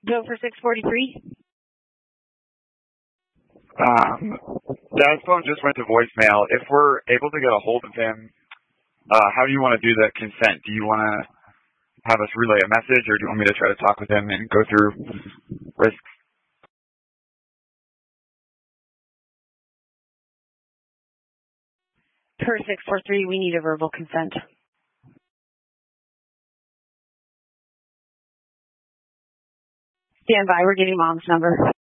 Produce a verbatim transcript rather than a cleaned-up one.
Go for six forty-three. Um, that phone just went to voicemail. If we're able to get a hold of him, uh, how do you want to do the consent? Do you want to have us relay a message, or do you want me to try to talk with him and go through risks? Per six four three, we need a verbal consent. Stand by, we're getting mom's number.